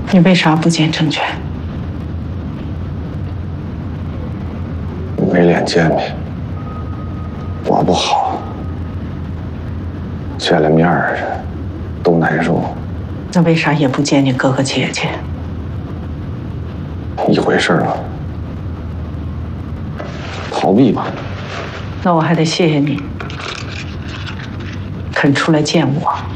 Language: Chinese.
你为啥不见郑权？ 没脸见面，我不好，见了面儿都难受。 那为啥也不见你哥哥姐姐？ 一回事了，逃避吧。 那我还得谢谢你，肯出来见我。